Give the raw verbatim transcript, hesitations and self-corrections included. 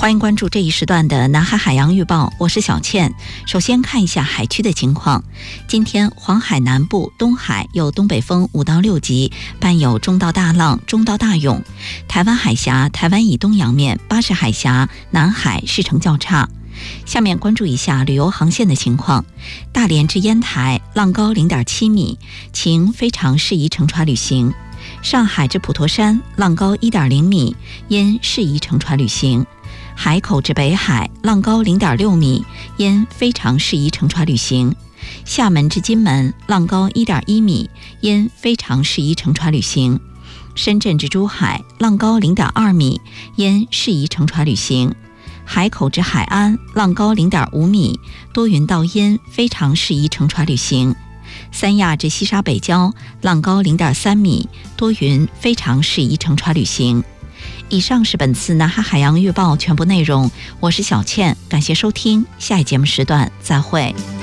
欢迎关注这一时段的南海海洋预报，我是小倩。首先看一下海区的情况。今天黄海南部、东海有东北风五到六级，伴有中到大浪、中到大涌。台湾海峡、台湾以东洋面、巴士海峡、南海势成较差。下面关注一下旅游航线的情况。大连至烟台浪高 零点七米，晴，非常适宜乘船旅行。上海至普陀山浪高 一点零米，因适宜乘船旅行。海口至北海浪高 零点六米，因非常适宜乘船旅行。厦门至金门浪高 一点一米，因非常适宜乘船旅行。深圳至珠海浪高 零点二米，因适宜乘船旅行。海口至海安浪高 零点五米，多云到阴，非常适宜乘船旅行。三亚至西沙北礁浪高 零点三米，多云，非常适宜乘船旅行。以上是本次南海海洋预报全部内容，我是小倩，感谢收听，下一节目时段再会。